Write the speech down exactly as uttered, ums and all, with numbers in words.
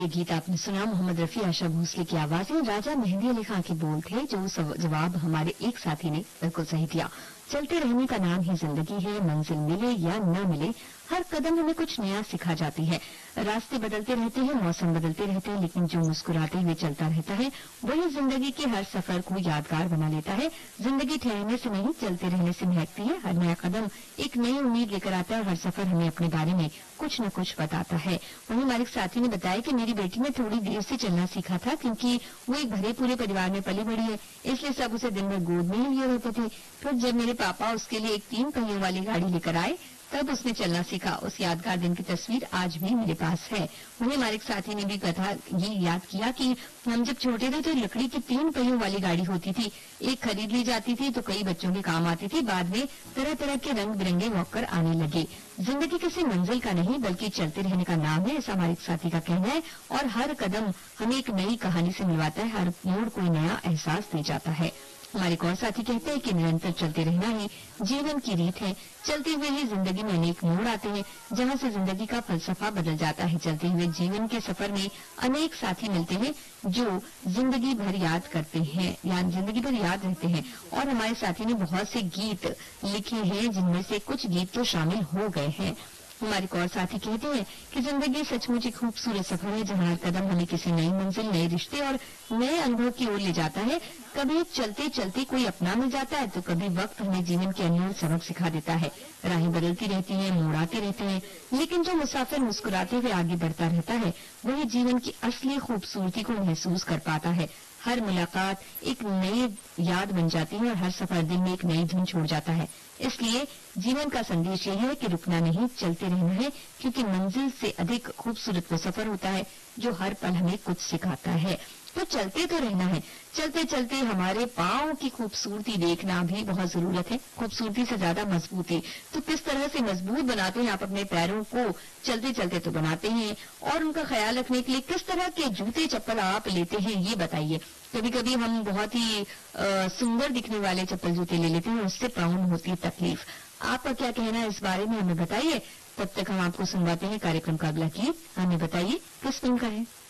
ये गीत आपने सुना मोहम्मद रफी आशा भोसले की आवाज में। राजा मेहंदी अली खां के बोल थे, जो जवाब हमारे एक साथी ने बिल्कुल सही दिया। चलते रहने का नाम ही जिंदगी है, मंजिल मिले या न मिले हर कदम हमें कुछ नया सिखा जाती है। रास्ते बदलते रहते हैं, मौसम बदलते रहते हैं, लेकिन जो मुस्कुराते हुए चलता रहता है वही जिंदगी के हर सफर को यादगार बना लेता है। जिंदगी ठहरने से नहीं, चलते रहने से महकती है। हर नया कदम एक नई उम्मीद लेकर आता है, हर सफर हमें अपने बारे में कुछ न कुछ बताता है। वहीं हमारे साथी ने बताया कि मेरी बेटी ने थोड़ी देर से चलना सीखा था, क्योंकि वो एक भरे पूरे परिवार में पली बड़ी है, इसलिए सब उसे दिन भर गोद में ही लिए रहते थे। फिर जब मेरे पापा उसके लिए एक तीन पहियों वाली गाड़ी लेकर आए तब उसने चलना सीखा। उस यादगार दिन की तस्वीर आज भी मेरे पास है। वहीं हमारे एक साथी ने भी कथा ये याद किया कि हम जब छोटे थे तो लकड़ी की तीन पहियों वाली गाड़ी होती थी, एक खरीद ली जाती थी तो कई बच्चों के काम आती थी। बाद में तरह तरह के रंग बिरंगे वॉकर आने लगे। जिंदगी किसी मंजिल का नहीं बल्कि चलते रहने का नाम है, ऐसा हमारे एक साथी का कहना है। और हर कदम हमें एक नई कहानी से मिलवाता है, हर मोड़ कोई नया एहसास दे जाता है। हमारे एक और साथी कहते हैं कि निरंतर चलते रहना ही जीवन की रीत है। चलते हुए ही जिंदगी में अनेक मोड़ आते हैं, जहां से जिंदगी का फलसफा बदल जाता है। चलते हुए जीवन के सफर में अनेक साथी मिलते हैं जो जिंदगी भर याद करते हैं, यानी जिंदगी भर याद रहते हैं। और हमारे साथी ने बहुत से गीत लिखे हैं, जिनमें से कुछ गीत तो शामिल हो गए हैं। हमारे एक और साथी कहते हैं कि जिंदगी सचमुच एक खूबसूरत सफर है, जहां हर कदम हमें किसी नई मंजिल, नए रिश्ते और नए अनुभव की ओर ले जाता है। कभी चलते चलते कोई अपना मिल जाता है, तो कभी वक्त हमें जीवन के अनमोल सबक सिखा देता है। राहें बदलती रहती हैं, मोड़ आते रहते हैं, लेकिन जो मुसाफिर मुस्कुराते हुए आगे बढ़ता रहता है वही जीवन की असली खूबसूरती को महसूस कर पाता है। हर मुलाकात एक नई याद बन जाती है और हर सफर दिल में एक नई धुन छोड़ जाता है। इसलिए जीवन का संदेश यह है कि रुकना नहीं, चलते रहना है, क्योंकि मंजिल से अधिक खूबसूरत वो सफर होता है जो हर पल हमें कुछ सिखाता है। तो चलते तो रहना है, चलते चलते हमारे पाँव की खूबसूरती देखना भी बहुत जरूरत है। खूबसूरती से ज्यादा मजबूती, तो किस तरह से मजबूत बनाते हैं आप अपने पैरों को? चलते चलते तो बनाते हैं, और उनका ख्याल रखने के लिए किस तरह के जूते चप्पल आप लेते हैं ये बताइए। कभी कभी हम बहुत ही आ, सुंदर दिखने वाले चप्पल जूते ले लेते हैं, उससे पाँव में होती है तकलीफ। आपका क्या कहना है इस बारे में, हमें बताइए। तब तक हम आपको सुनवाते हैं कार्यक्रम का अगला गीत। हमें बताइए किस फिल्म का है।